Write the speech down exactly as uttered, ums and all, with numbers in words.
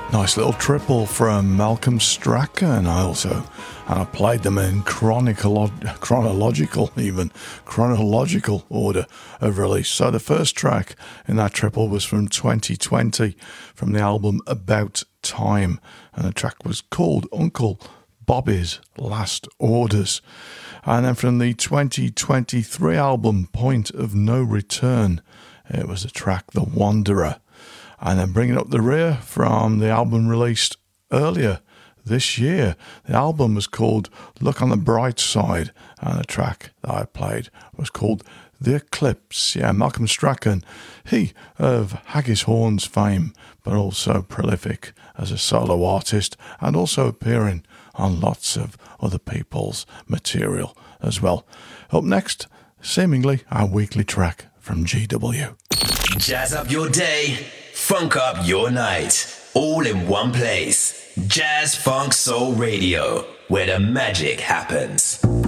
Nice little triple from Malcolm Strachan. I also and I played them in chronological, chronological, even chronological order of release. So the first track in that triple was from twenty twenty, from the album About Time, and the track was called Uncle Bobby's Last Orders. And then from the twenty twenty-three album Point of No Return, it was the track The Wanderer. And then bringing up the rear from the album released earlier this year. The album was called Look on the Bright Side, and the track that I played was called The Eclipse. Yeah, Malcolm Strachan, he of Haggis Horns fame, but also prolific as a solo artist and also appearing on lots of other people's material as well. Up next, seemingly our weekly track from G W. Jazz up your day, funk up your night, all in one place. Jazz Funk Soul Radio, where the magic happens.